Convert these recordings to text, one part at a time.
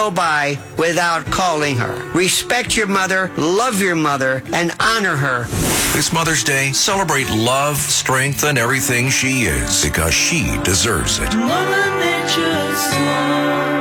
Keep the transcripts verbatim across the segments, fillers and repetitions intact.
go by without calling her. Respect your mother, love your mother, and honor her. This Mother's Day, celebrate love, strength, and everything she is, because she deserves it. Mother Nature's smile.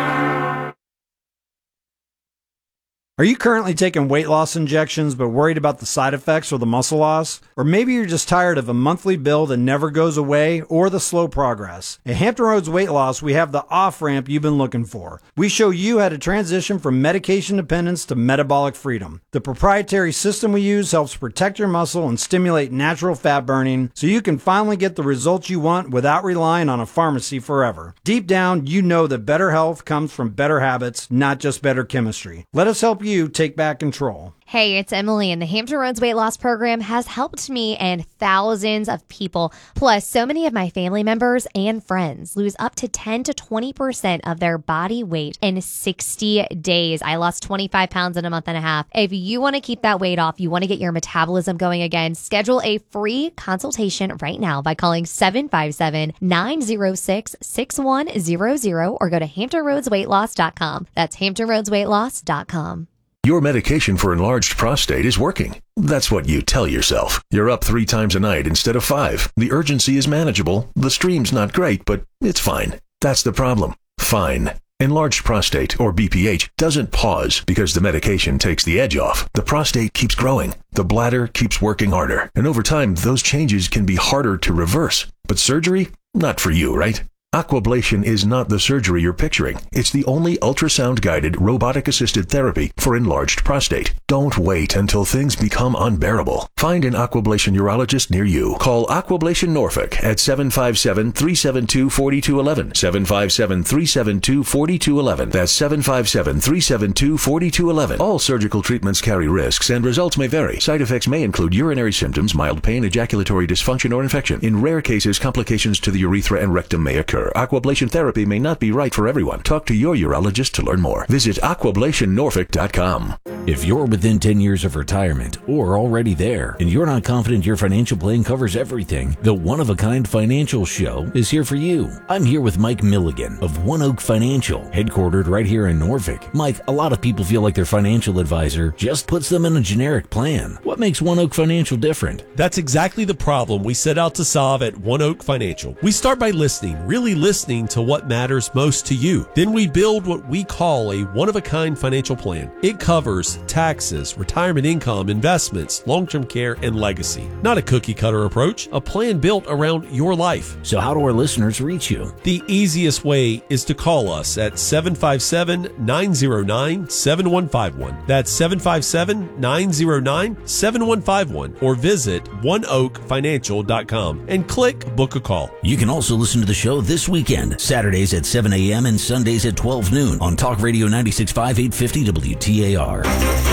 Are you currently taking weight loss injections but worried about the side effects or the muscle loss? Or maybe you're just tired of a monthly bill that never goes away or the slow progress. At Hampton Roads Weight Loss, we have the off-ramp you've been looking for. We show you how to transition from medication dependence to metabolic freedom. The proprietary system we use helps protect your muscle and stimulate natural fat burning so you can finally get the results you want without relying on a pharmacy forever. Deep down, you know that better health comes from better habits, not just better chemistry. Let us help you You take back control. Hey, it's Emily, and the Hampton Roads Weight Loss Program has helped me and thousands of people, plus so many of my family members and friends, lose up to ten to twenty percent of their body weight in sixty days. I lost twenty-five pounds in a month and a half. If you want to keep that weight off, you want to get your metabolism going again, schedule a free consultation right now by calling seven five seven, nine zero six, six one zero zero or go to hampton roads weight loss dot com. That's hampton roads weight loss dot com. Your medication for enlarged prostate is working. That's what you tell yourself. You're up three times a night instead of five. The urgency is manageable. The stream's not great, but it's fine. That's the problem. Fine. Enlarged prostate, or B P H, doesn't pause because the medication takes the edge off. The prostate keeps growing. The bladder keeps working harder. And over time, those changes can be harder to reverse. But surgery? Not for you, right? Aquablation is not the surgery you're picturing. It's the only ultrasound-guided, robotic-assisted therapy for enlarged prostate. Don't wait until things become unbearable. Find an Aquablation urologist near you. Call Aquablation Norfolk at seven five seven, three seven two, four two one one. seven five seven, three seven two, four two one one. That's seven five seven, three seven two, four two one one. All surgical treatments carry risks, and results may vary. Side effects may include urinary symptoms, mild pain, ejaculatory dysfunction, or infection. In rare cases, complications to the urethra and rectum may occur. Aquablation therapy may not be right for everyone. Talk to your urologist to learn more. Visit aquablation norfolk dot com. If you're within ten years of retirement or already there, and you're not confident your financial plan covers everything, the One of a Kind Financial Show is here for you. I'm here with Mike Milligan of One Oak Financial, headquartered right here in Norfolk. Mike, a lot of people feel like their financial advisor just puts them in a generic plan. What makes One Oak Financial different? That's exactly the problem we set out to solve at One Oak Financial. We start by listening, really listening to what matters most to you. Then we build what we call a one-of-a-kind financial plan. It covers taxes, retirement income, investments, long-term care, and legacy. Not a cookie-cutter approach, a plan built around your life. So how do our listeners reach you? The easiest way is to call us at seven five seven, nine zero nine, seven one five one. That's seven five seven, nine zero nine, seven one five one, or visit one oak financial dot com and click Book a Call. You can also listen to the show this weekend, Saturdays at seven a.m. and Sundays at twelve noon on Talk Radio ninety-six point five, eight fifty W T A R.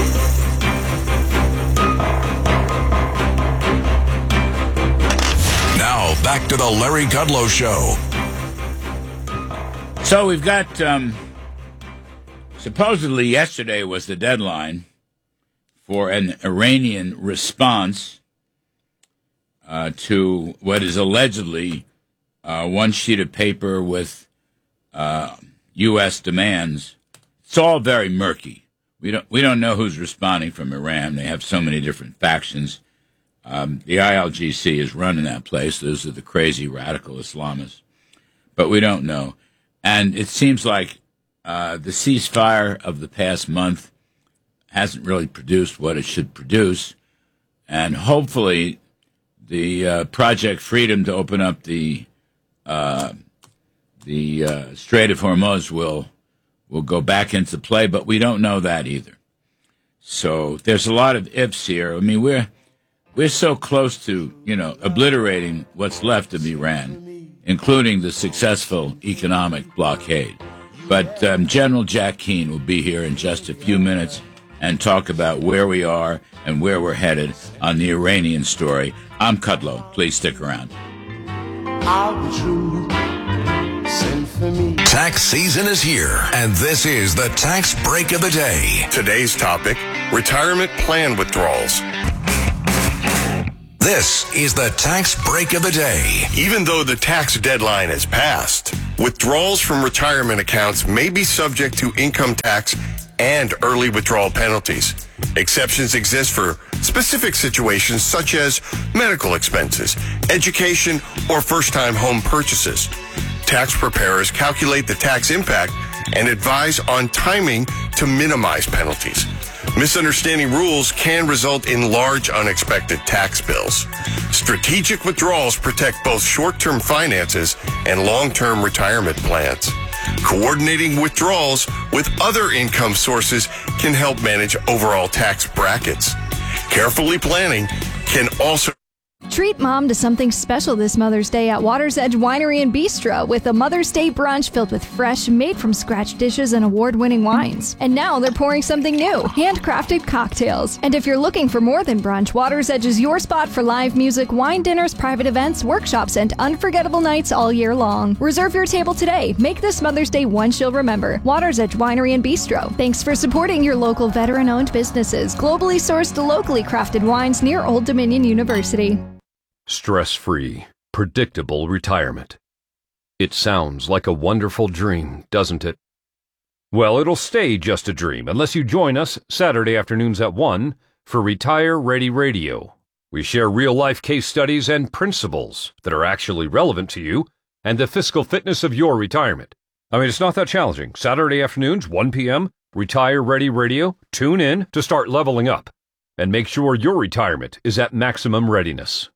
Now, back to the Larry Kudlow Show. So we've got, um, supposedly yesterday was the deadline for an Iranian response uh, to what is allegedly Uh, one sheet of paper with uh, U S demands. It's all very murky. We don't we don't know who's responding from Iran. They have so many different factions. Um, the I L G C is running that place. Those are the crazy radical Islamists. But we don't know. And it seems like uh, the ceasefire of the past month hasn't really produced what it should produce. And hopefully the uh, Project Freedom to open up the Uh, the uh, Strait of Hormuz will will go back into play, but we don't know that either. So there's a lot of ifs here. I mean, we're we're so close to, you know, obliterating what's left of Iran, including the successful economic blockade. But um, General Jack Keane will be here in just a few minutes and talk about where we are and where we're headed on the Iranian story. I'm Kudlow. Please stick around. I'll be true. Send for me. Tax season is here, and this is the Tax Break of the Day. Today's topic, retirement plan withdrawals. This is the Tax Break of the Day. Even though the tax deadline has passed, Withdrawals from retirement accounts may be subject to income tax and early withdrawal penalties. Exceptions exist for specific situations such as medical expenses, education, or first-time home purchases. Tax preparers calculate the tax impact and advise on timing to minimize penalties. Misunderstanding rules can result in large unexpected tax bills. Strategic withdrawals protect both short-term finances and long-term retirement plans. Coordinating withdrawals with other income sources can help manage overall tax brackets. Carefully planning can also Treat mom to something special this Mother's Day at Water's Edge Winery and Bistro with a Mother's Day brunch filled with fresh, made-from-scratch dishes and award-winning wines. And now they're pouring something new, handcrafted cocktails. And if you're looking for more than brunch, Water's Edge is your spot for live music, wine dinners, private events, workshops, and unforgettable nights all year long. Reserve your table today. Make this Mother's Day one she'll remember. Water's Edge Winery and Bistro. Thanks for supporting your local veteran-owned businesses. Globally sourced, locally crafted wines near Old Dominion University. Stress-free, predictable retirement. It sounds like a wonderful dream, doesn't it? Well, it'll stay just a dream unless you join us Saturday afternoons at one for Retire Ready Radio. We share real-life case studies and principles that are actually relevant to you and the fiscal fitness of your retirement. I mean, it's not that challenging. Saturday afternoons, one p.m., Retire Ready Radio. Tune in to start leveling up and make sure your retirement is at maximum readiness.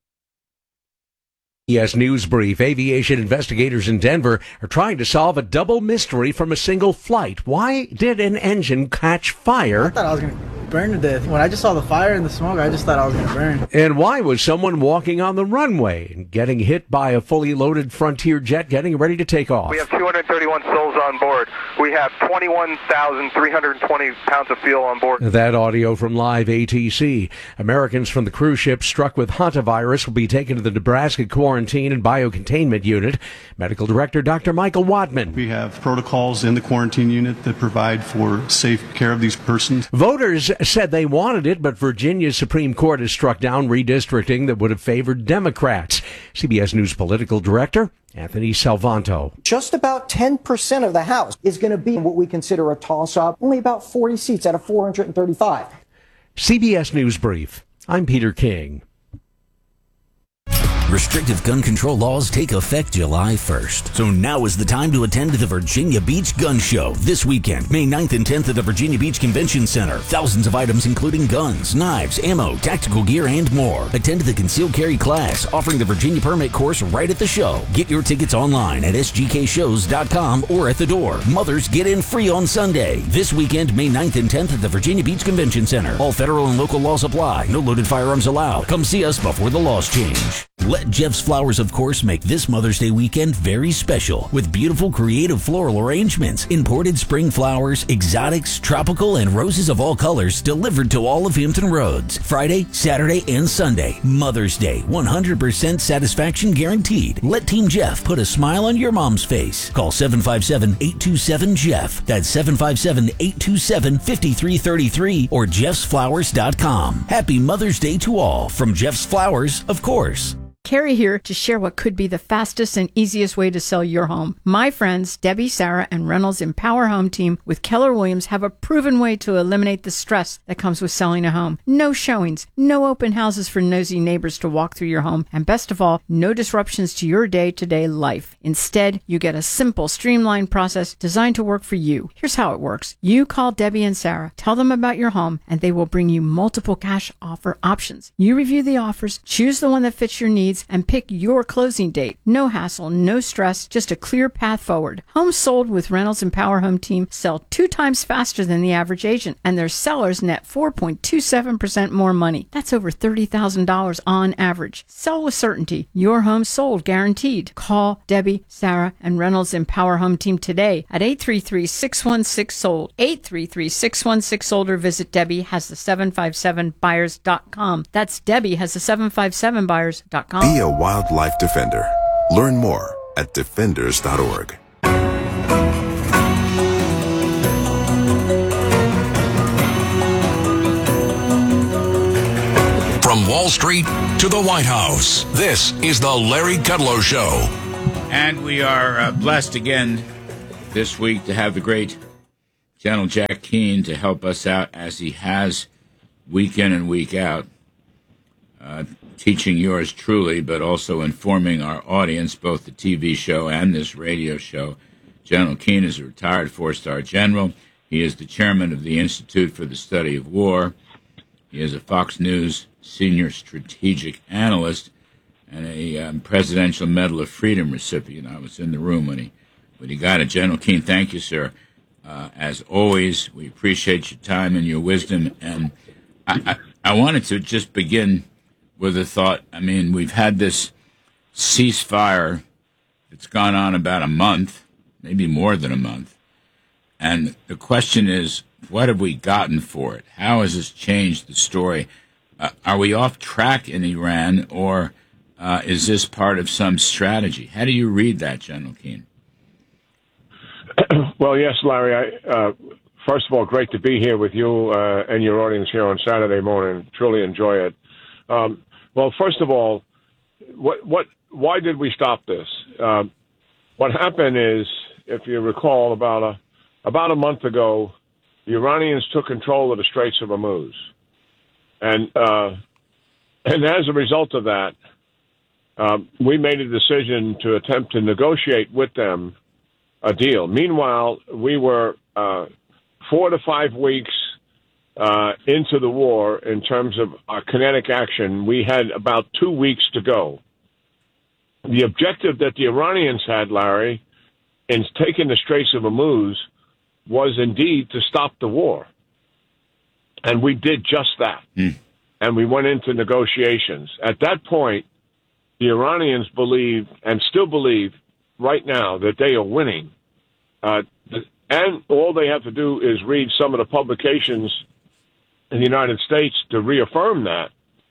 Yes, News Brief. Aviation investigators in Denver are trying to solve a double mystery from a single flight. Why did an engine catch fire? I thought I was going to burn to death. When I just saw the fire and the smoke, I just thought I was going to burn. And why was someone walking on the runway and getting hit by a fully loaded Frontier jet getting ready to take off? We have two hundred thirty-one souls on board. We have twenty-one thousand three hundred twenty pounds of fuel on board. That audio from Live A T C. Americans from the cruise ship struck with hantavirus will be taken to the Nebraska Quarantine and Biocontainment Unit. Medical Director Doctor Michael Wadman. We have protocols in the quarantine unit that provide for safe care of these persons. Voters said they wanted it, but Virginia's Supreme Court has struck down redistricting that would have favored Democrats. C B S News Political Director Anthony Salvanto. Just about ten percent of the House is going to be what we consider a toss-up. Only about forty seats out of four hundred thirty-five. C B S News Brief. I'm Peter King. Restrictive gun control laws take effect July first. So now is the time to attend the Virginia Beach Gun Show this weekend, May ninth and tenth at the Virginia Beach Convention Center. Thousands of items including guns, knives, ammo, tactical gear, and more. Attend the concealed carry class, offering the Virginia permit course right at the show. Get your tickets online at s g k shows dot com or at the door. Mothers get in free on Sunday. This weekend, May ninth and tenth at the Virginia Beach Convention Center. All federal and local laws apply. No loaded firearms allowed. Come see us before the laws change. Let Jeff's Flowers, of course, make this Mother's Day weekend very special with beautiful, creative floral arrangements, imported spring flowers, exotics, tropical, and roses of all colors delivered to all of Hampton Roads. Friday, Saturday, and Sunday. Mother's Day, one hundred percent satisfaction guaranteed. Let Team Jeff put a smile on your mom's face. Call seven five seven, eight two seven, Jeff. That's seven five seven, eight two seven, five three three three or jeffs flowers dot com. Happy Mother's Day to all from Jeff's Flowers, of course. Carrie here to share what could be the fastest and easiest way to sell your home. My friends Debbie, Sarah, and Reynolds Empower Home Team with Keller Williams have a proven way to eliminate the stress that comes with selling a home. No showings, no open houses for nosy neighbors to walk through your home, and best of all, no disruptions to your day-to-day life. Instead, you get a simple, streamlined process designed to work for you. Here's how it works. You call Debbie and Sarah, tell them about your home, and they will bring you multiple cash offer options. You review the offers, choose the one that fits your needs, and pick your closing date. No hassle, no stress, just a clear path forward. Homes sold with Reynolds Empower Home Team sell two times faster than the average agent, and their sellers net four point two seven percent more money. That's over thirty thousand dollars on average. Sell with certainty. Your home sold guaranteed. Call Debbie, Sarah, and Reynolds Empower Home Team today at eight three three, six one six, sold. eight three three, six one six, sold or visit Debbie has the seven five seven buyers dot com. That's Debbie has the seven five seven buyers dot com. Be a wildlife defender. Learn more at defenders dot org. From Wall Street to the White House, this is the Larry Kudlow Show. And we are uh, blessed again this week to have the great General Jack Keane to help us out as he has week in and week out, uh, teaching yours truly, but also informing our audience, both the T V show and this radio show. General Keane is a retired four-star general. He is the chairman of the Institute for the Study of War. He is a Fox News senior strategic analyst and a um, Presidential Medal of Freedom recipient. I was in the room when he when he got it. General Keane, thank you, sir. Uh, as always, we appreciate your time and your wisdom. And I, I, I wanted to just begin with a thought. I mean, we've had this ceasefire that's gone on about a month, maybe more than a month. And the question is, what have we gotten for it? How has this changed the story? Uh, are we off track in Iran, or uh, is this part of some strategy? How do you read that, General Keane? Well, yes, Larry. I, uh, first of all, great to be here with you uh, and your audience here on Saturday morning. Truly enjoy it. Um, well, first of all, what, what, why did we stop this? Uh, what happened is, if you recall, about a about a month ago, the Iranians took control of the Straits of Hormuz, and uh, and as a result of that, uh, we made a decision to attempt to negotiate with them a deal. Meanwhile, we were uh, four to five weeks uh, into the war in terms of our kinetic action. We had about two weeks to go. The objective that the Iranians had, Larry, in taking the Straits of Hormuz was indeed to stop the war. And we did just that. Mm. And we went into negotiations. At that point, the Iranians believed, and still believe, right now that they are winning. Uh, and all they have to do is read some of the publications in the United States to reaffirm that,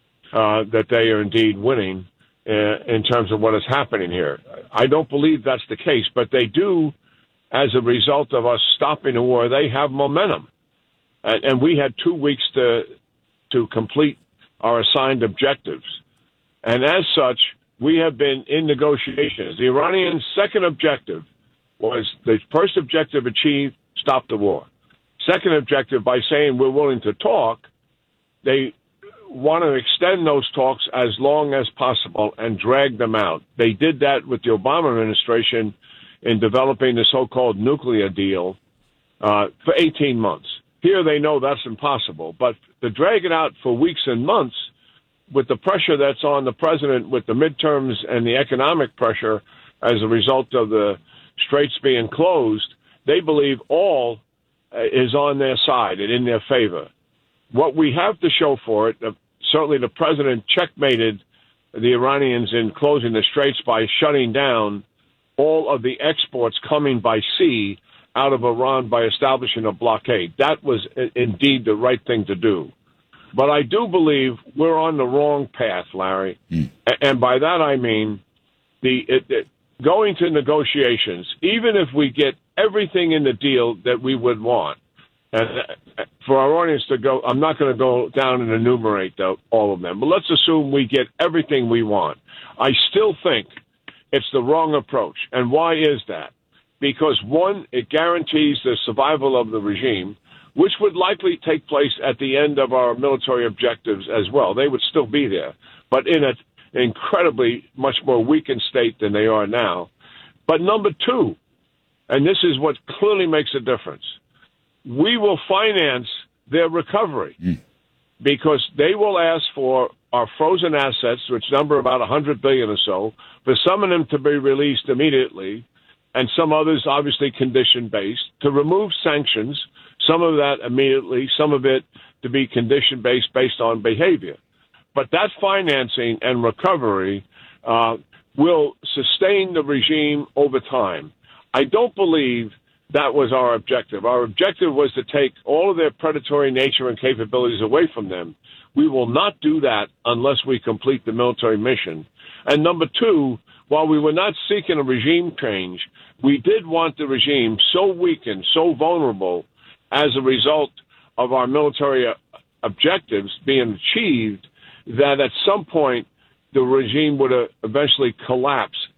uh, that they are indeed winning uh, in terms of what is happening here. I don't believe that's the case, but they do, as a result of us stopping the war, they have momentum. And, and we had two weeks to, to complete our assigned objectives. And as such, we have been in negotiations. The Iranians' second objective was the first objective achieved, stop the war. Second objective, by saying we're willing to talk, they want to extend those talks as long as possible and drag them out. They did that with the Obama administration in developing the so-called nuclear deal uh, for eighteen months. Here they know that's impossible, but to drag it out for weeks and months with the pressure that's on the president with the midterms and the economic pressure as a result of the straits being closed, they believe all uh, is on their side and in their favor. What we have to show for it, uh, certainly the president checkmated the Iranians in closing the straits by shutting down all of the exports coming by sea out of Iran by establishing a blockade. That was uh, indeed the right thing to do. But I do believe we're on the wrong path, Larry. Mm. And by that I mean the it, it, going to negotiations, even if we get everything in the deal that we would want, and for our audience to go, I'm not going to go down and enumerate the, all of them, but let's assume we get everything we want. I still think it's the wrong approach. And why is that? Because, one, it guarantees the survival of the regime, which would likely take place at the end of our military objectives as well. They would still be there, but in an incredibly much more weakened state than they are now. But number two, and this is what clearly makes a difference, we will finance their recovery mm. because they will ask for our frozen assets, which number about one hundred billion dollars or so, for some of them to be released immediately, and some others obviously condition-based, to remove sanctions, some of that immediately, some of it to be condition-based based on behavior. But that financing and recovery uh, will sustain the regime over time. I don't believe that was our objective. Our objective was to take all of their predatory nature and capabilities away from them. We will not do that unless we complete the military mission. And number two, while we were not seeking a regime change, we did want the regime so weakened, so vulnerable, as a result of our military objectives being achieved, that at some point the regime would eventually collapse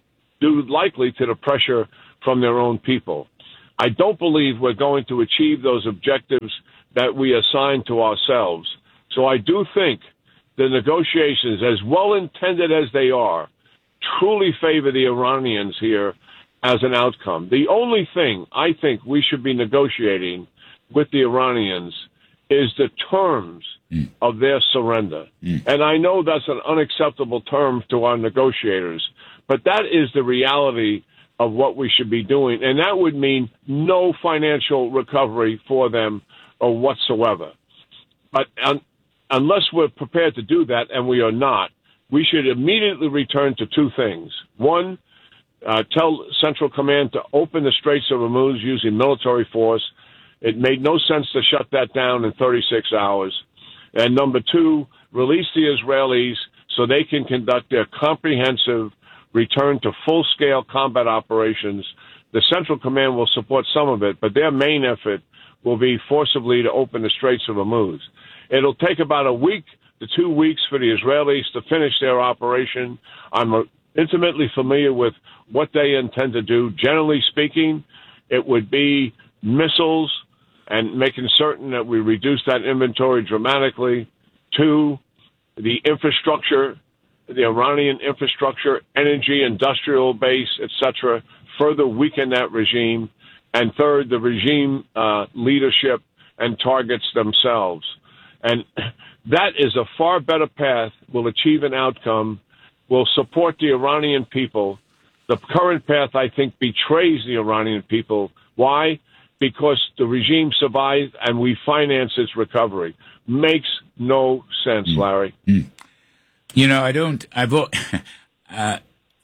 due likely to the pressure from their own people. I don't believe we're going to achieve those objectives that we assign to ourselves. So I do think the negotiations, as well intended as they are, truly favor the Iranians here as an outcome. The only thing I think we should be negotiating with the Iranians is the terms mm. of their surrender. Mm. And I know that's an unacceptable term to our negotiators, but that is the reality of what we should be doing. And that would mean no financial recovery for them or whatsoever. But un- unless we're prepared to do that, and we are not, we should immediately return to two things. One, uh, tell Central Command to open the Straits of Hormuz using military force. It made no sense to shut that down in thirty-six hours. And number two, release the Israelis so they can conduct their comprehensive return to full-scale combat operations. The Central Command will support some of it, but their main effort will be forcibly to open the Straits of Hormuz. It'll take about a week to two weeks for the Israelis to finish their operation. I'm intimately familiar with what they intend to do. Generally speaking, it would be missiles and making certain that we reduce that inventory dramatically. Two, the infrastructure, the Iranian infrastructure, energy, industrial base, et cetera, further weaken that regime. And third, the regime uh, leadership and targets themselves. And that is a far better path, will achieve an outcome, will support the Iranian people. The current path, I think, betrays the Iranian people. Why? Because the regime survived and we finance its recovery. Makes no sense, mm. Larry. Mm. You know, I don't, I vote, uh,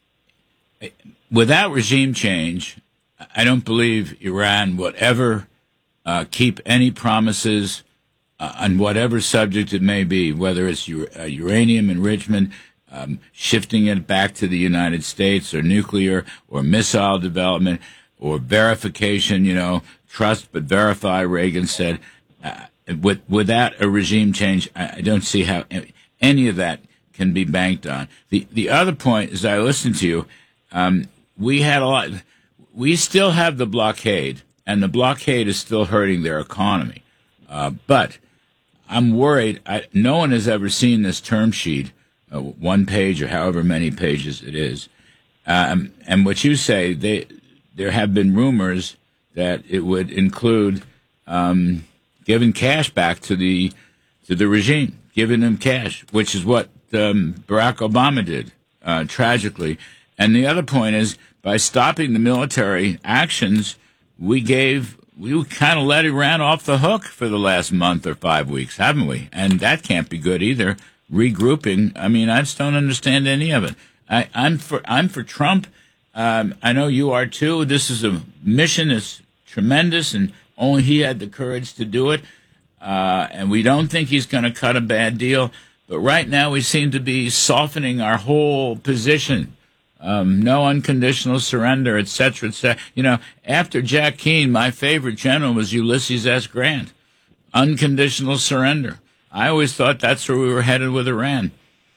without regime change, I don't believe Iran would ever uh, keep any promises uh, on whatever subject it may be, whether it's u- uh, uranium enrichment, um, shifting it back to the United States, or nuclear or missile development, or verification, you know, trust but verify, Reagan said. Uh, with, without a regime change, I, I don't see how any of that can be banked on. The the other point, as I listened to you, um, we had a lot, we still have the blockade, and the blockade is still hurting their economy. Uh, but I'm worried, I, no one has ever seen this term sheet, uh, one page or however many pages it is. Um, and what you say, they, there have been rumors that it would include um, giving cash back to the to the regime, giving them cash, which is what um, Barack Obama did, uh, tragically. And the other point is, by stopping the military actions, we gave, we kind of let Iran off the hook for the last month or five weeks, haven't we? And that can't be good either. Regrouping, I mean, I just don't understand any of it. I, I'm for I'm for Trump. Um, I know you are too. This is a mission that's tremendous, and only he had the courage to do it. Uh, and we don't think he's going to cut a bad deal. But right now we seem to be softening our whole position. Um, no unconditional surrender, et cetera, et cetera. You know, after Jack Keane, my favorite general was Ulysses S. Grant. Unconditional surrender. I always thought that's where we were headed with Iran.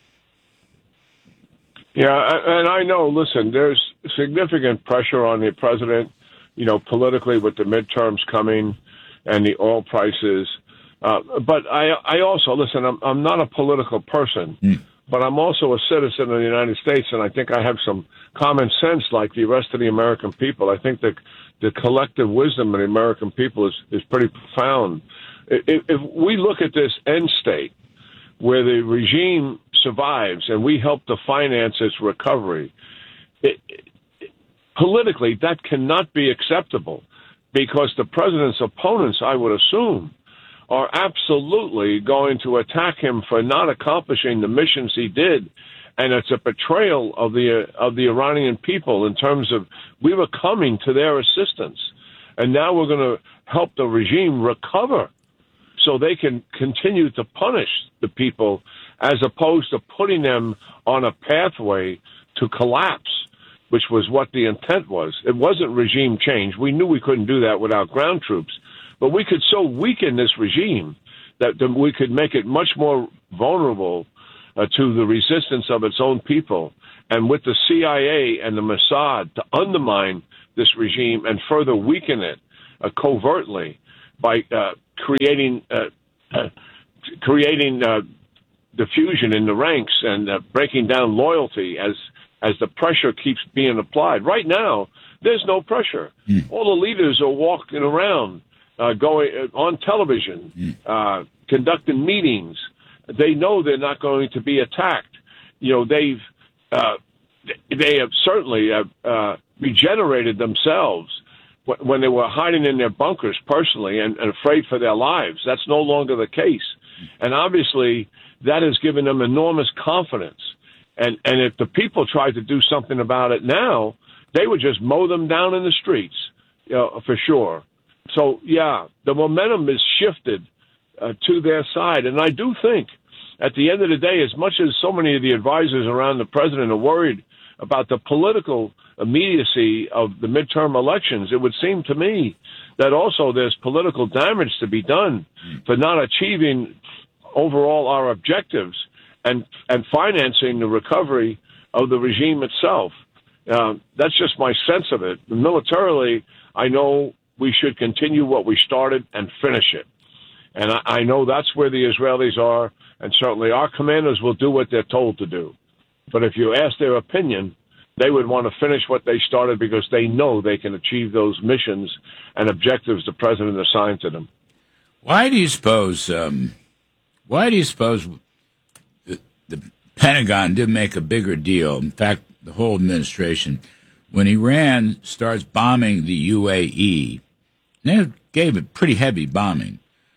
Yeah, and I know, listen, there's significant pressure on the president, you know, politically with the midterms coming and the oil prices. Uh, but I, I also, listen, I'm, I'm not a political person, mm. but I'm also a citizen of the United States, and I think I have some common sense like the rest of the American people. I think that the collective wisdom of the American people is, is pretty profound. If, if we look at this end state where the regime survives and we help to finance its recovery, it, it, politically that cannot be acceptable, because the president's opponents, I would assume, are absolutely going to attack him for not accomplishing the missions he did. And it's a betrayal of the uh, of the Iranian people in terms of we were coming to their assistance, and now we're going to help the regime recover so they can continue to punish the people, as opposed to putting them on a pathway to collapse, which was what the intent was. It wasn't regime change. We knew we couldn't do that without ground troops. But we could so weaken this regime that we could make it much more vulnerable uh, to the resistance of its own people. and with the C I A and the Mossad to undermine this regime and further weaken it uh, covertly by uh, creating uh, uh, creating uh, diffusion in the ranks and uh, breaking down loyalty as as the pressure keeps being applied. Right now, there's no pressure. Mm. All the leaders are walking around, uh, going uh, on television, mm. uh, conducting meetings. They know they're not going to be attacked. You know, they've uh, they have certainly uh, uh, regenerated themselves when they were hiding in their bunkers personally and, and afraid for their lives. That's no longer the case. And obviously, that has given them enormous confidence. And and if the people tried to do something about it now, they would just mow them down in the streets, you know, for sure. So, yeah, the momentum is shifted uh, to their side. And I do think, at the end of the day, as much as so many of the advisors around the president are worried about the political immediacy of the midterm elections, it would seem to me that also there's political damage to be done for not achieving overall our objectives and and financing the recovery of the regime itself. Uh, that's just my sense of it. Militarily, I know we should continue what we started and finish it. And I, I know that's where the Israelis are, and certainly our commanders will do what they're told to do. But if you ask their opinion, they would want to finish what they started because they know they can achieve those missions and objectives the president assigned to them. Why do you suppose, um, why do you suppose the, the Pentagon did make a bigger deal, in fact, the whole administration, when Iran starts bombing the U A E, they gave it pretty heavy bombing,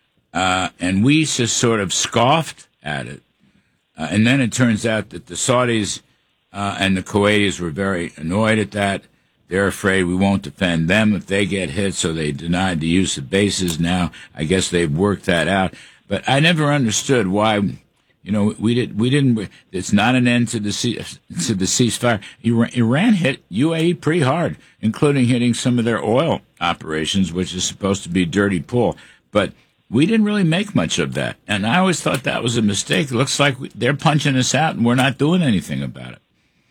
uh, and we just sort of scoffed at it. Uh, and then it turns out that the Saudis uh, and the Kuwaitis were very annoyed at that. They're afraid we won't defend them if they get hit, so they denied the use of bases. Now, I guess they've worked that out. But I never understood why, you know, we did we didn't. It's not an end to the to the ceasefire. Iran, Iran hit U A E pretty hard, including hitting some of their oil operations, which is supposed to be dirty pool. But we didn't really make much of that, and I always thought that was a mistake. It looks like they're punching us out, and we're not doing anything about it.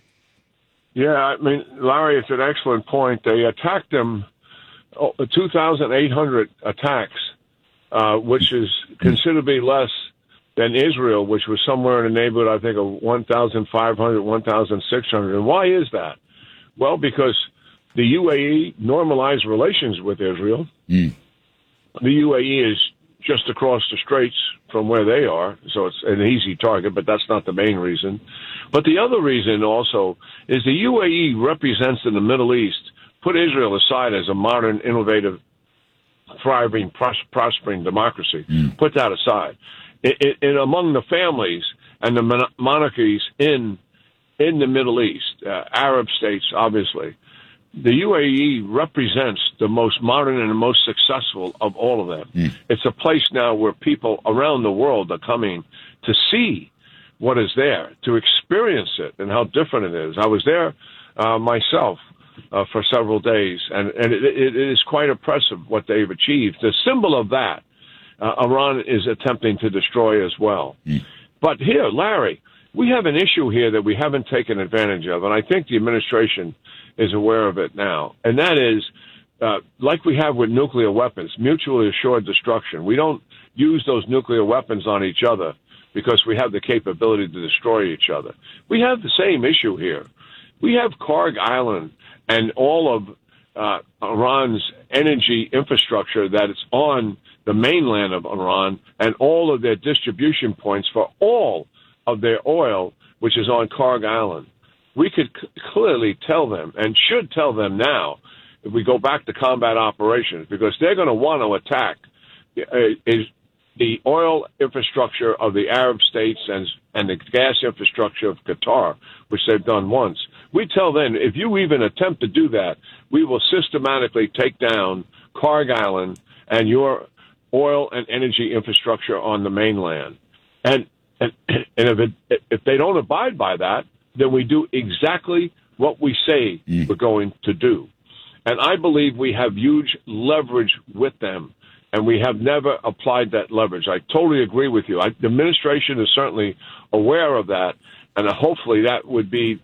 Yeah, I mean, Larry, it's an excellent point. They attacked them, oh, two thousand eight hundred attacks, uh, which is considerably less than Israel, which was somewhere in the neighborhood, I think, of one thousand five hundred, one thousand six hundred. And why is that? Well, because the U A E normalized relations with Israel. Mm. The U A E is just across the straits from where they are, so it's an easy target, but that's not the main reason. But the other reason also is the U A E represents in the Middle East, put Israel aside as a modern, innovative, thriving, pros- prospering democracy. Mm. Put that aside. It, it, and among the families and the mon- monarchies in in the Middle East, uh, Arab states, obviously, the U A E represents the most modern and the most successful of all of them. Mm. It's a place now where people around the world are coming to see what is there, to experience it and how different it is. I was there uh, myself uh, for several days, and, and it, it is quite impressive what they've achieved. The symbol of that, uh, Iran is attempting to destroy as well. Mm. But here, Larry, we have an issue here that we haven't taken advantage of, and I think the administration is aware of it now, and that is, uh, like we have with nuclear weapons, mutually assured destruction. We don't use those nuclear weapons on each other because we have the capability to destroy each other. We have the same issue here. We have Karg Island and all of uh, Iran's energy infrastructure that is on the mainland of Iran and all of their distribution points for all of their oil, which is on Karg Island. We could c- clearly tell them, and should tell them now, if we go back to combat operations, because they're going to want to attack uh, is the oil infrastructure of the Arab states and and the gas infrastructure of Qatar, which they've done once. We tell them, if you even attempt to do that, we will systematically take down Karg Island and your oil and energy infrastructure on the mainland. And and, and if, it, if they don't abide by that, then we do exactly what we say mm. we're going to do. And I believe we have huge leverage with them, and we have never applied that leverage. I totally agree with you. I, the administration is certainly aware of that, and hopefully that would be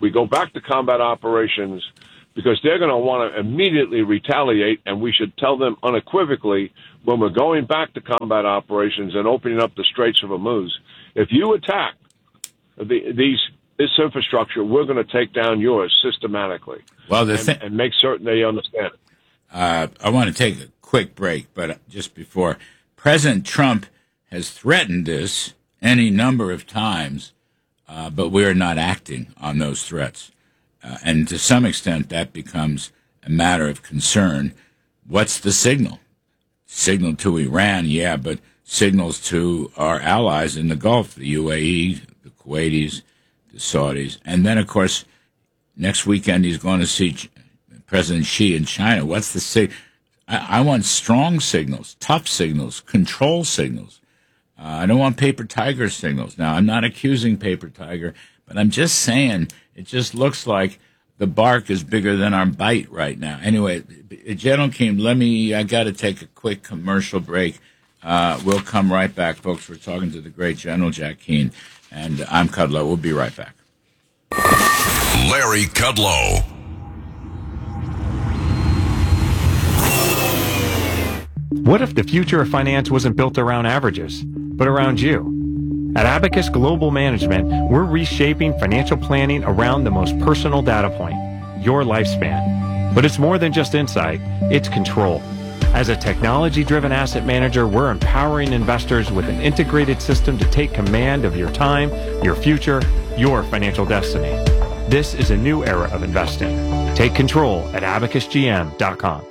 we go back to combat operations because they're going to want to immediately retaliate, and we should tell them unequivocally when we're going back to combat operations and opening up the Straits of Hormuz, if you attack the, these this infrastructure, we're going to take down yours systematically. Well, the and, thi- and make certain they understand it. Uh, I want to take a quick break, but just before, President Trump has threatened this any number of times, uh, but we are not acting on those threats. Uh, and to some extent, that becomes a matter of concern. What's the signal? Signal to Iran, yeah, but signals to our allies in the Gulf, the U A E, the Kuwaitis, the Saudis. And then, of course, next weekend he's going to see President Xi in China. What's the signal? I, I want strong signals, tough signals, control signals. Uh, I don't want paper tiger signals. Now, I'm not accusing paper tiger, but I'm just saying it just looks like the bark is bigger than our bite right now. Anyway, General Keane, let me, I got to take a quick commercial break. Uh, we'll come right back, folks. We're talking to the great General Jack Keane, and I'm Kudlow. We'll be right back. Larry Kudlow. What if the future of finance wasn't built around averages, but around you? At Abacus Global Management, we're reshaping financial planning around the most personal data point, your lifespan. But it's more than just insight, it's control. As a technology-driven asset manager, we're empowering investors with an integrated system to take command of your time, your future, your financial destiny. This is a new era of investing. Take control at abacus g m dot com.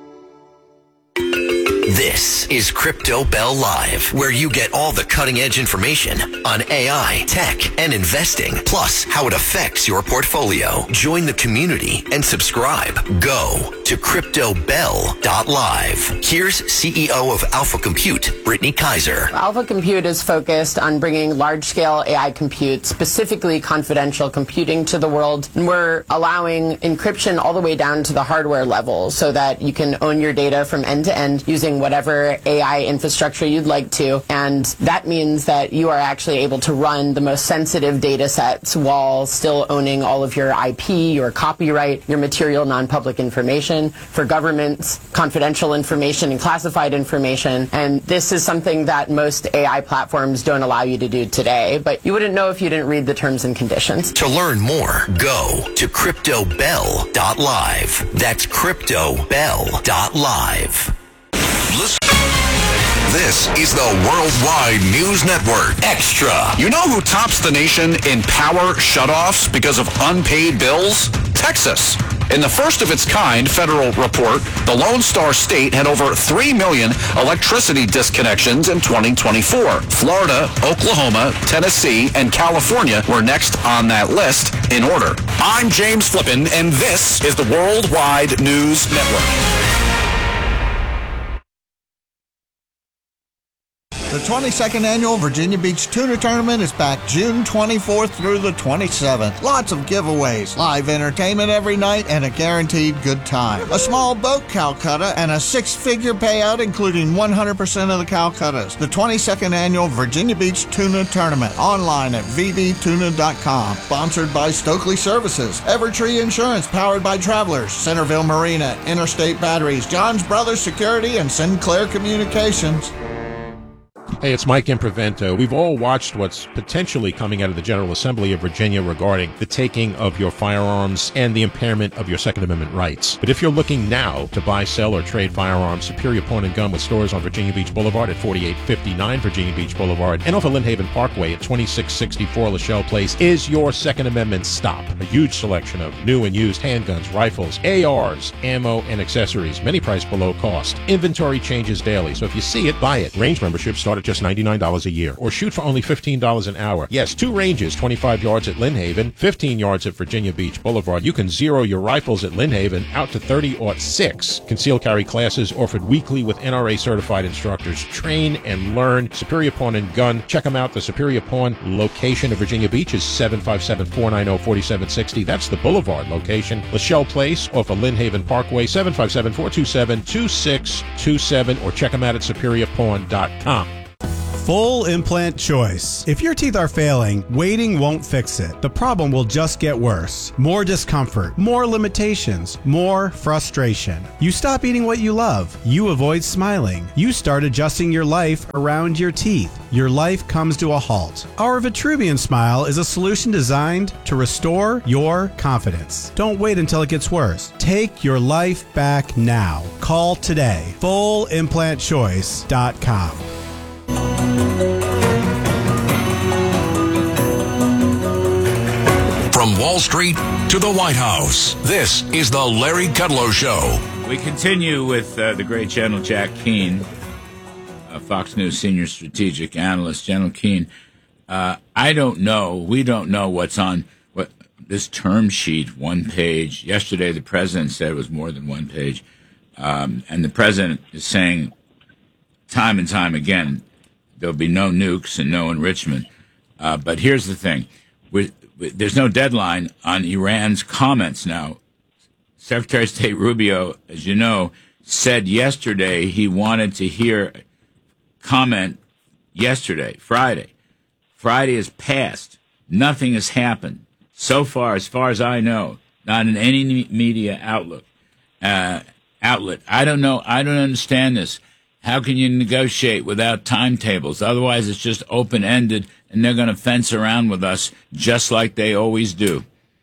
This is Crypto Bell Live, where you get all the cutting-edge information on A I, tech, and investing, plus how it affects your portfolio. Join the community and subscribe. Go to crypto bell dot live. Here's C E O of Alpha Compute, Brittany Kaiser. Alpha Compute is focused on bringing large-scale A I compute, specifically confidential computing, to the world. And we're allowing encryption all the way down to the hardware level so that you can own your data from end to end using whatever A I infrastructure you'd like to. And that means that you are actually able to run the most sensitive data sets while still owning all of your I P, your copyright, your material non-public information. For governments, confidential information and classified information. And this is something that most A I platforms don't allow you to do today. But you wouldn't know if you didn't read the terms and conditions. To learn more, go to crypto bell dot live. That's crypto bell dot live. Listen. This is the Worldwide News Network. Extra. You know who tops the nation in power shutoffs because of unpaid bills? Texas. In the first of its kind federal report, the Lone Star State had over three million electricity disconnections in twenty twenty-four. Florida, Oklahoma, Tennessee, and California were next on that list in order. I'm James Flippin, and this is the Worldwide News Network. The twenty-second Annual Virginia Beach Tuna Tournament is back June twenty-fourth through the twenty-seventh. Lots of giveaways, live entertainment every night, and a guaranteed good time. A small boat Calcutta and a six-figure payout including one hundred percent of the Calcuttas. The twenty-second Annual Virginia Beach Tuna Tournament, online at v b tuna dot com. Sponsored by Stokely Services, Evertree Insurance, powered by Travelers, Centerville Marina, Interstate Batteries, John's Brothers Security, and Sinclair Communications. Hey, it's Mike Improvento. We've all watched what's potentially coming out of the General Assembly of Virginia regarding the taking of your firearms and the impairment of your Second Amendment rights. But if you're looking now to buy, sell, or trade firearms, Superior Pawn and Gun with stores on Virginia Beach Boulevard at forty-eight fifty-nine Virginia Beach Boulevard and off of Lynn Haven Parkway at twenty-six sixty-four Lachelle Place is your Second Amendment stop. A huge selection of new and used handguns, rifles, A Rs, ammo, and accessories, many priced below cost. Inventory changes daily, so if you see it, buy it. Range memberships start at just ninety-nine dollars a year, or shoot for only fifteen dollars an hour. Yes, two ranges, twenty-five yards at Lynn Haven, fifteen yards at Virginia Beach Boulevard. You can zero your rifles at Lynn Haven out to thirty or six. Concealed carry classes offered weekly with N R A certified instructors. Train and learn. Superior Pawn and Gun. Check them out. The Superior Pawn location of Virginia Beach is seven five seven, four nine zero, four seven six zero. That's the Boulevard location. Lachelle Place off of Lynn Haven Parkway, seven five seven, four two seven, two six two seven, or check them out at superior pawn dot com. Full implant choice. If your teeth are failing, waiting won't fix it. The problem will just get worse. More discomfort, more limitations, more frustration. You stop eating what you love. You avoid smiling. You start adjusting your life around your teeth. Your life comes to a halt. Our Vitruvian Smile is a solution designed to restore your confidence. Don't wait until it gets worse. Take your life back now. Call today. full implant choice dot com. From Wall Street to the White House, this is the Larry Kudlow Show. We continue with uh, the great General Jack Keane, uh, Fox News senior strategic analyst. General Keane, uh, I don't know, we don't know what's on what this term sheet, one page. Yesterday, the president said it was more than one page. Um, and the president is saying time and time again, there'll be no nukes and no enrichment. Uh, but here's the thing. We're, there's no deadline on Iran's comments now. Secretary of State Rubio, as you know, said yesterday he wanted to hear comment yesterday, Friday. Friday has passed. Nothing has happened. So far, as far as I know, not in any media outlook, uh, outlet. I don't know. I don't understand this. How can you negotiate without timetables? Otherwise, it's just open-ended, and they're going to fence around with us just like they always do.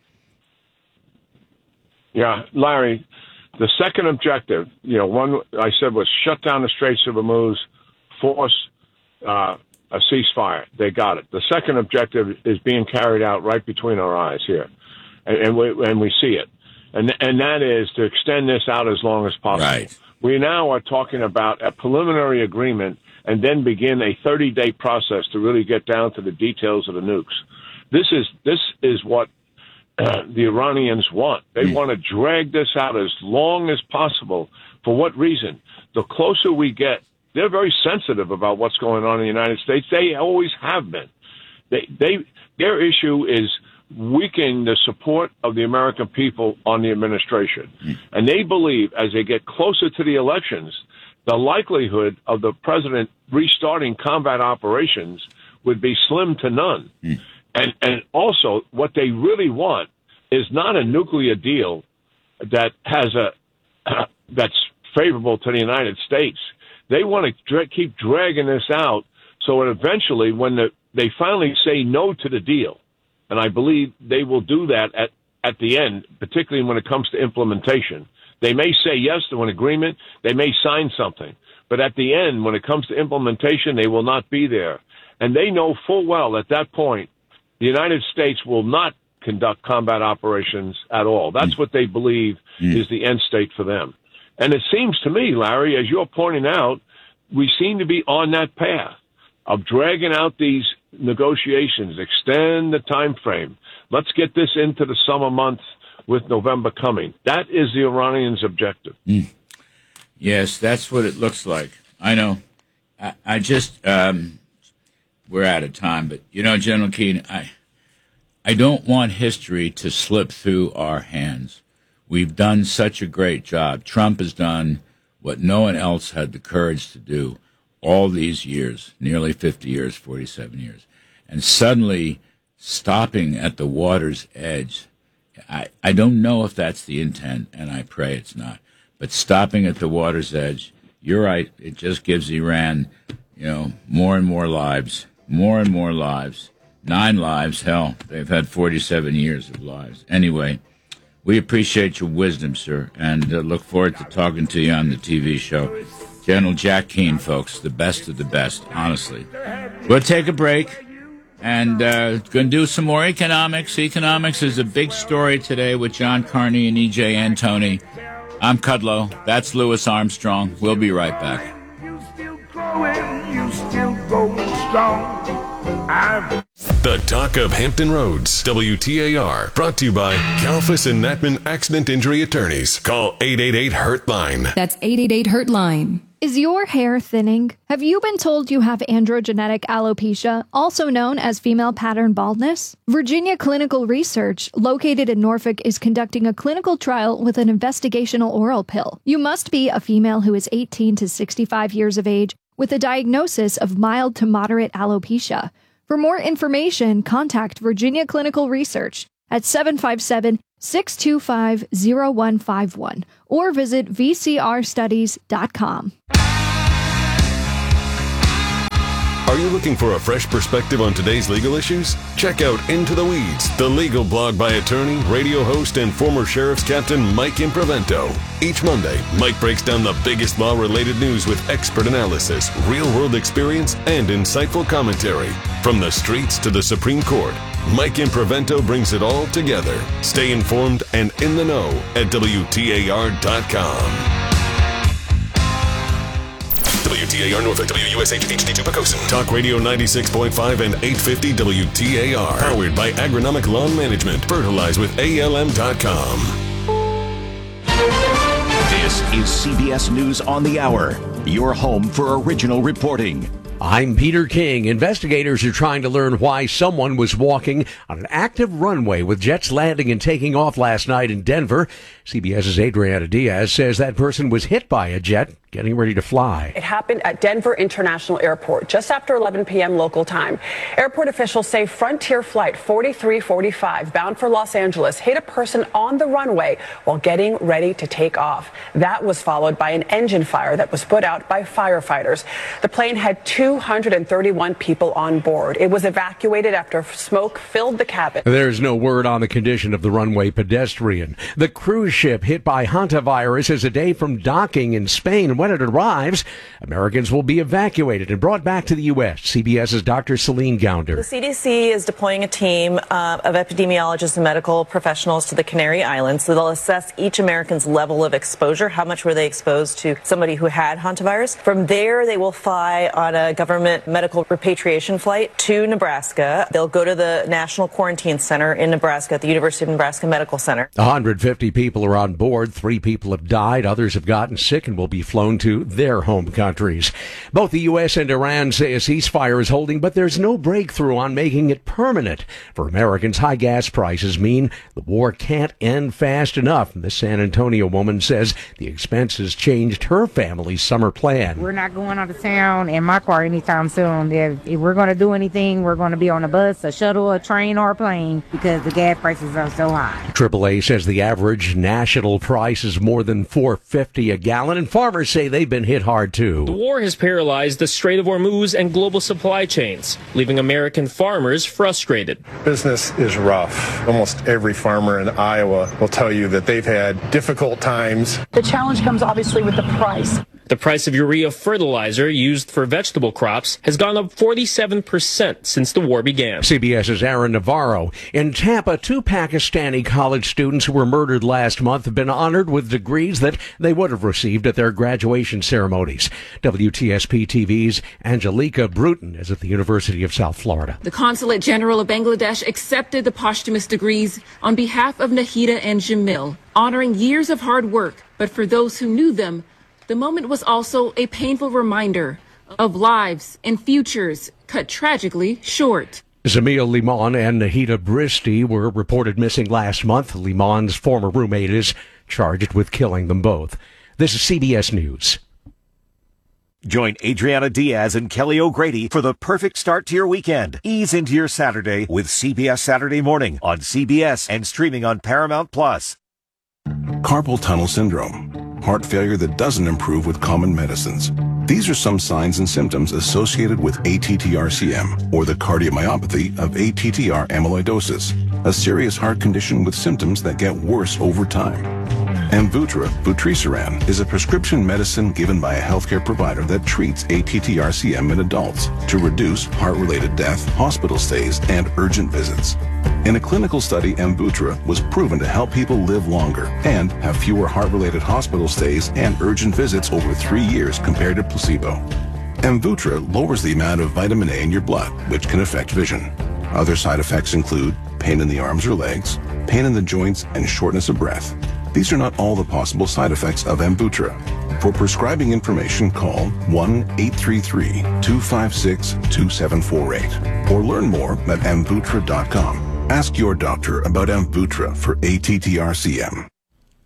Yeah, Larry, the second objective, you know, one I said was shut down the Straits of Hormuz, force uh, a ceasefire. They got it. The second objective is being carried out right between our eyes here, and, and we and we see it, and and that is to extend this out as long as possible. Right. We now are talking about a preliminary agreement and then begin a thirty-day process to really get down to the details of the nukes. This is this is what uh, the Iranians want. They mm. want to drag this out as long as possible. For what reason? The closer we get, they're very sensitive about what's going on in the United States. They always have been. They they their issue is weakening the support of the American people on the administration. Mm. And they believe as they get closer to the elections, the likelihood of the president restarting combat operations would be slim to none. Mm. And and also what they really want is not a nuclear deal that has a uh, that's favorable to the United States. They want to dra- keep dragging this out so that eventually when the, they finally say no to the deal, and I believe they will do that at, at the end, particularly when it comes to implementation. They may say yes to an agreement. They may sign something. But at the end, when it comes to implementation, they will not be there. And they know full well at that point, the United States will not conduct combat operations at all. That's mm. what they believe mm. is the end state for them. And it seems to me, Larry, as you're pointing out, we seem to be on that path of dragging out these negotiations, extend the time frame. Let's get this into the summer months with November coming. That is the Iranians' objective. Mm. Yes, that's what it looks like. I know. I, I just, um, we're out of time, but, you know, General Keane, I, I don't want history to slip through our hands. We've done such a great job. Trump has done what no one else had the courage to do all these years, nearly fifty years, forty-seven years. And suddenly stopping at the water's edge, I, I don't know if that's the intent, and I pray it's not. But stopping at the water's edge, you're right, it just gives Iran, you know, more and more lives, more and more lives. Nine lives, hell, they've had forty-seven years of lives. Anyway, we appreciate your wisdom, sir, and uh, look forward to talking to you on the T V show. General Jack Keane, folks, the best of the best, honestly. We'll take a break and uh, going to do some more economics. Economics is a big story today with John Carney and E J Antoni. I'm Kudlow. That's Louis Armstrong. We'll be right back. You still growing, you still going strong. I'm The Talk of Hampton Roads, W T A R, brought to you by Kalfas and Natman Accident Injury Attorneys. Call eight eight eight, hurt line. That's eight eight eight, hurt line. Is your hair thinning? Have you been told you have androgenetic alopecia, also known as female pattern baldness? Virginia Clinical Research, located in Norfolk, is conducting a clinical trial with an investigational oral pill. You must be a female who is eighteen to sixty-five years of age, with a diagnosis of mild to moderate alopecia. For more information, contact Virginia Clinical Research at seven five seven, six two five, zero one five one or visit v c r studies dot com. Are you looking for a fresh perspective on today's legal issues? Check out Into the Weeds, the legal blog by attorney, radio host, and former Sheriff's Captain Mike Imprevento. Each Monday, Mike breaks down the biggest law-related news with expert analysis, real-world experience, and insightful commentary. From the streets to the Supreme Court, Mike Imprevento brings it all together. Stay informed and in the know at W T A R dot com. W T A R Norfolk, W U S H H D two Pocosin. Talk Radio ninety-six point five and eight fifty W T A R. Powered by Agronomic Lawn Management. Fertilize with A L M dot com. This is C B S News on the Hour, your home for original reporting. I'm Peter King. Investigators are trying to learn why someone was walking on an active runway with jets landing and taking off last night in Denver. CBS's Adriana Diaz says that person was hit by a jet getting ready to fly. It happened at Denver International Airport just after eleven p.m. local time. Airport officials say Frontier Flight forty-three forty-five, bound for Los Angeles, hit a person on the runway while getting ready to take off. That was followed by an engine fire that was put out by firefighters. The plane had two hundred thirty-one people on board. It was evacuated after smoke filled the cabin. There's no word on the condition of the runway pedestrian. The cruise ship hit by hantavirus is a day from docking in Spain. When it arrives, Americans will be evacuated and brought back to the U S CBS's Doctor Celine Gounder. The C D C is deploying a team uh, of epidemiologists and medical professionals to the Canary Islands. So they'll assess each American's level of exposure. How much were they exposed to somebody who had hantavirus? From there, they will fly on a government medical repatriation flight to Nebraska. They'll go to the National Quarantine Center in Nebraska at the University of Nebraska Medical Center. one hundred fifty people are on board. Three people have died. Others have gotten sick and will be flown to their home countries. Both the U S and Iran say a ceasefire is holding, but there's no breakthrough on making it permanent. For Americans, high gas prices mean the war can't end fast enough. The San Antonio woman says the expenses changed her family's summer plan. We're not going out of town in my car anytime soon. If, if we're going to do anything, we're going to be on a bus, a shuttle, a train, or a plane because the gas prices are so high. triple A says the average national price is more than four dollars and fifty cents a gallon, and farmers say they've been hit hard too. The war has paralyzed the Strait of Hormuz and global supply chains, leaving American farmers frustrated. Business is rough. Almost every farmer in Iowa will tell you that they've had difficult times. The challenge comes obviously with the price. The price of urea fertilizer used for vegetable crops has gone up forty-seven percent since the war began. CBS's Aaron Navarro. In Tampa, two Pakistani college students who were murdered last month have been honored with degrees that they would have received at their graduation ceremonies. W T S P T V's Angelica Bruton is at the University of South Florida. The Consulate General of Bangladesh accepted the posthumous degrees on behalf of Nahida and Jamil, honoring years of hard work. But for those who knew them, the moment was also a painful reminder of lives and futures cut tragically short. Zamil Limon and Nahida Bristi were reported missing last month. Limon's former roommate is charged with killing them both. This is C B S News. Join Adriana Diaz and Kelly O'Grady for the perfect start to your weekend. Ease into your Saturday with C B S Saturday Morning on C B S and streaming on Paramount Plus. Carpal tunnel syndrome, heart failure that doesn't improve with common medicines. These are some signs and symptoms associated with A T T R C M, or the cardiomyopathy of A T T R amyloidosis, a serious heart condition with symptoms that get worse over time. Amvuttra, vutrisiran, is a prescription medicine given by a healthcare provider that treats A T T R C M in adults to reduce heart-related death, hospital stays, and urgent visits. In a clinical study, Amvuttra was proven to help people live longer and have fewer heart-related hospital stays and urgent visits over three years compared to placebo. Amvuttra lowers the amount of vitamin A in your blood, which can affect vision. Other side effects include pain in the arms or legs, pain in the joints, and shortness of breath. These are not all the possible side effects of Amvuttra. For prescribing information, call one eight three three, two five six, two seven four eight or learn more at amvuttra dot com. Ask your doctor about Amvuttra for A T T R C M.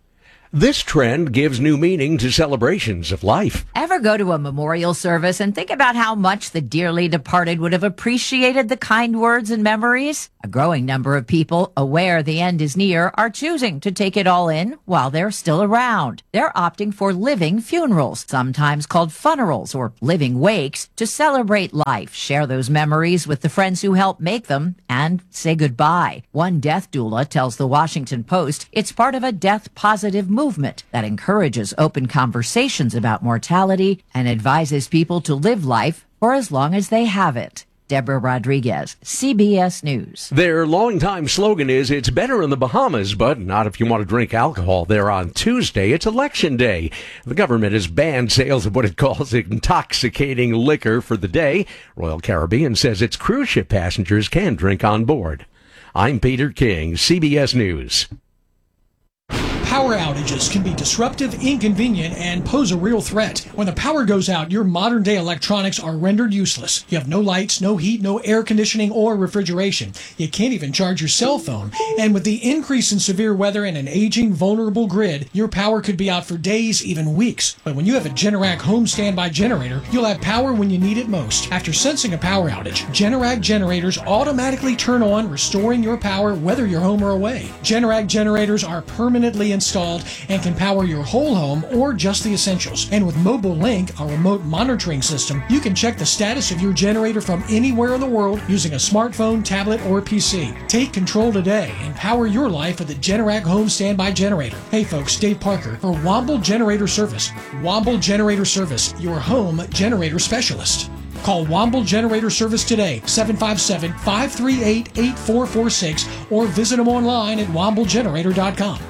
This trend gives new meaning to celebrations of life. Ever go to a memorial service and think about how much the dearly departed would have appreciated the kind words and memories? A growing number of people, aware the end is near, are choosing to take it all in while they're still around. They're opting for living funerals, sometimes called funerals or living wakes, to celebrate life, share those memories with the friends who helped make them, and say goodbye. One death doula tells the Washington Post it's part of a death-positive movement that encourages open conversations about mortality and advises people to live life for as long as they have it. Deborah Rodriguez, C B S News. Their longtime slogan is, it's better in the Bahamas, but not if you want to drink alcohol there on Tuesday. It's Election Day. The government has banned sales of what it calls intoxicating liquor for the day. Royal Caribbean says its cruise ship passengers can drink on board. I'm Peter King, C B S News. Power outages can be disruptive, inconvenient, and pose a real threat. When the power goes out, your modern-day electronics are rendered useless. You have no lights, no heat, no air conditioning or refrigeration. You can't even charge your cell phone. And with the increase in severe weather and an aging, vulnerable grid, your power could be out for days, even weeks. But when you have a Generac home standby generator, you'll have power when you need it most. After sensing a power outage, Generac generators automatically turn on, restoring your power whether you're home or away. Generac generators are permanently installed and can power your whole home or just the essentials. And with Mobile Link, a remote monitoring system, you can check the status of your generator from anywhere in the world using a smartphone, tablet, or P C. Take control today and power your life with the Generac Home Standby Generator. Hey folks, Dave Parker for Womble Generator Service. Womble Generator Service, your home generator specialist. Call Womble Generator Service today, seven five seven, five three eight, eight four four six, or visit them online at womble generator dot com.